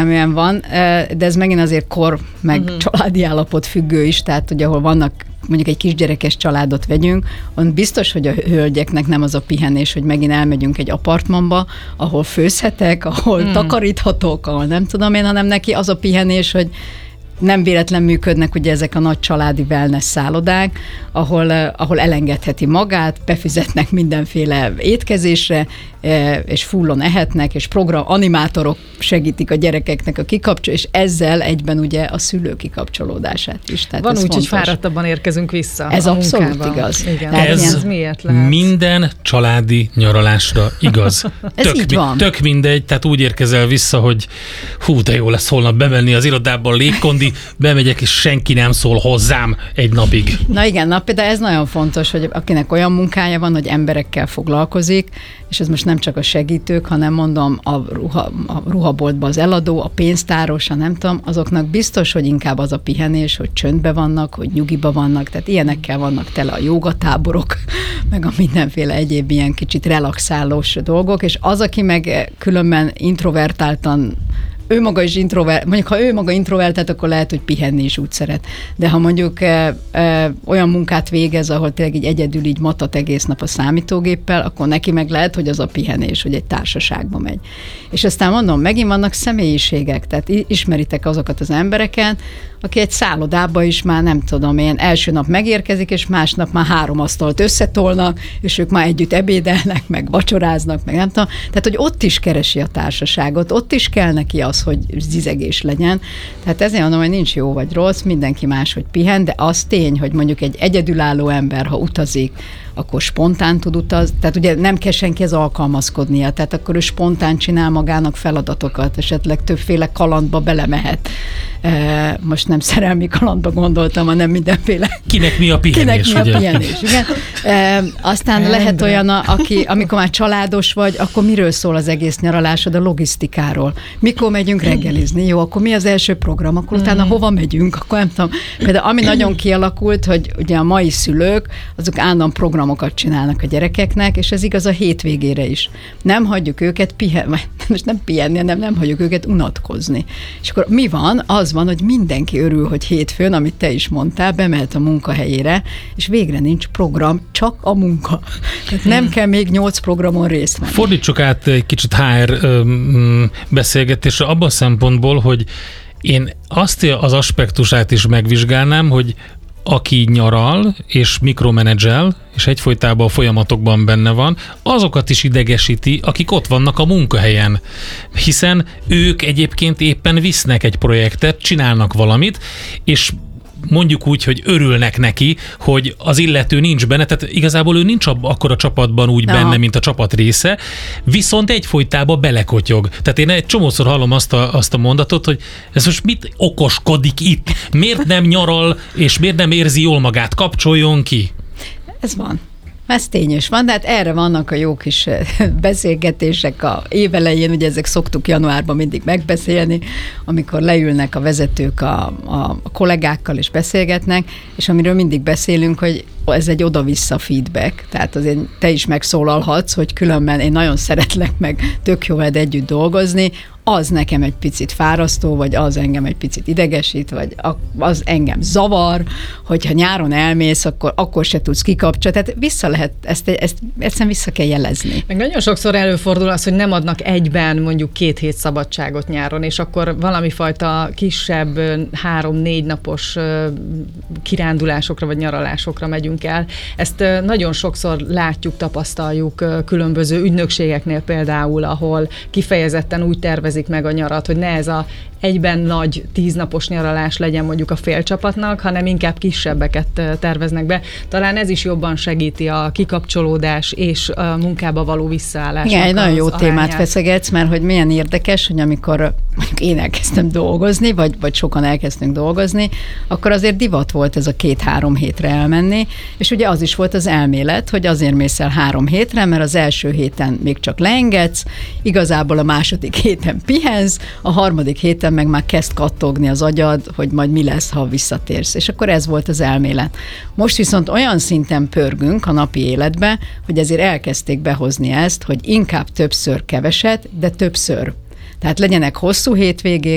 egyértelműen van, de ez megint azért kor, meg családi állapot függő is, tehát hogy ahol vannak, mondjuk egy kisgyerekes családot vegyünk, on biztos, hogy a hölgyeknek nem az a pihenés, hogy megint elmegyünk egy apartmanba, ahol főzhetek, ahol takaríthatok, ahol nem tudom én, hanem neki az a pihenés, hogy nem véletlen működnek ugye ezek a nagy családi wellness szállodák, ahol elengedheti magát, befizetnek mindenféle étkezésre, és fullon ehetnek, és animátorok segítik a gyerekeknek a és ezzel egyben ugye a szülő kikapcsolódását is. Tehát van úgy, hogy fontos. Fáradtabban érkezünk vissza. Ez abszolút munkában. igaz. Igen. Ez miért lehet? minden családi nyaralásra igaz. Ez így van. Tök mindegy, tehát úgy érkezel vissza, hogy hú, de jó lesz holnap bemenni az irodába, légkondi, bemegyek, és senki nem szól hozzám egy napig. Na igen, de ez nagyon fontos, hogy akinek olyan munkája van, hogy emberekkel foglalkozik, és ez most nem csak a segítők, hanem mondom a ruhaboltban az eladó, a pénztáros, a nem tudom, azoknak biztos, hogy inkább az a pihenés, hogy csöndbe vannak, hogy nyugiba vannak, tehát ilyenekkel vannak tele a jógatáborok, meg a mindenféle egyéb ilyen kicsit relaxálós dolgok, és az, aki meg különben introvertáltan ő maga is introvert, mondjuk ha ő maga introvertált, akkor lehet, hogy pihenni is úgy szeret. De ha mondjuk olyan munkát végez, ahol tényleg így egyedül így matat egész nap a számítógéppel, akkor neki meg lehet, hogy az a pihenés, hogy egy társaságba megy. És aztán mondom, megint vannak személyiségek, tehát ismeritek azokat az embereket, aki egy szállodába is már nem tudom én, első nap megérkezik, és másnap már 3 asztalt összetolnak, és ők már együtt ebédelnek, meg vacsoráznak, meg nem tudom. Tehát, hogy ott is keresi a társaságot, ott is kell neki az, hogy zizegés legyen. Tehát ezért mondom, hogy nincs jó vagy rossz, mindenki máshogy pihen, de az tény, hogy mondjuk egy egyedülálló ember, ha utazik, akkor spontán tud utazni, tehát ugye nem kell senkihez alkalmazkodnia, tehát akkor ő spontán csinál magának feladatokat, esetleg többféle kalandba belemehet. Most nem szerelmi kalandba gondoltam, hanem mindenféle. Kinek mi a pihenés? Kinek mi a pihenés, igen. Aztán lehet olyan, amikor már családos vagy, akkor miről szól az egész nyaralásod? A logisztikáról. Mikor megyünk reggelizni? Jó, akkor mi az első program? Akkor utána hova megyünk? Akkor nem tudom. Például ami nagyon kialakult, hogy ugye a mai szülők, azok állandóan programokat csinálnak a gyerekeknek, és ez igaz a hétvégére is. Nem hagyjuk őket most nem pihenni, nem hagyjuk őket unatkozni. És akkor mi van? Az van, hogy mindenki örül, hogy hétfőn, amit te is mondtál, bemehet a munkahelyére, és végre nincs program, csak a munka. Tehát nem kell még 8 programon részt venni. Fordítsuk át egy kicsit HR beszélgetésre abban a szempontból, hogy én azt az aspektusát is megvizsgálnám, hogy aki nyaral és mikromenedzsel, és egyfolytában a folyamatokban benne van, azokat is idegesíti, akik ott vannak a munkahelyen. Hiszen ők egyébként éppen visznek egy projektet, csinálnak valamit, és mondjuk úgy, hogy örülnek neki, hogy az illető nincs benne, tehát igazából ő nincs akkor a csapatban úgy benne, mint a csapat része, viszont egyfolytában belekotyog. Tehát én egy csomószor hallom azt a mondatot, hogy ez most mit okoskodik itt? Miért nem nyaral, és miért nem érzi jól magát? Kapcsoljon ki! Ez van. Ez tényes van, de hát erre vannak a jó kis beszélgetések a évelején, ugye ezek szoktuk januárban mindig megbeszélni, amikor leülnek a vezetők a kollégákkal és beszélgetnek, és amiről mindig beszélünk, hogy ez egy oda-vissza feedback, tehát azért te is megszólalhatsz, hogy különben én nagyon szeretlek meg tök jó veled együtt dolgozni, az nekem egy picit fárasztó, vagy az engem egy picit idegesít, vagy az engem zavar, hogyha nyáron elmész, akkor se tudsz kikapcsolni. Tehát vissza lehet, ezt egyszerűen vissza kell jelezni. Meg nagyon sokszor előfordul az, hogy nem adnak egyben mondjuk 2 hét szabadságot nyáron, és akkor valami fajta kisebb 3-4 napos kirándulásokra vagy nyaralásokra megyünk el. Ezt nagyon sokszor látjuk, tapasztaljuk különböző ügynökségeknél például, ahol kifejezetten úgy tervezik meg a nyarat, hogy ne ez a egyben nagy 10 napos nyaralás legyen mondjuk a félcsapatnak, hanem inkább kisebbeket terveznek be. Talán ez is jobban segíti a kikapcsolódás és a munkába való visszaállásnak. Igen, egy nagyon jó témát arányát. feszegetsz, mert hogy milyen érdekes, hogy amikor mondjuk én elkezdtem dolgozni, vagy sokan elkezdtünk dolgozni, akkor azért divat volt ez a 2-3 hétre elmenni, és ugye az is volt az elmélet, hogy azért mész el 3 hétre, mert az első héten még csak leengedsz, igazából a második héten pihensz, a harmadik héten meg már kezd kattogni az agyad, hogy majd mi lesz, ha visszatérsz. És akkor ez volt az elmélet. Most viszont olyan szinten pörgünk a napi életbe, hogy ezért elkezdték behozni ezt, hogy inkább többször keveset, de többször. Tehát legyenek hosszú hétvégék,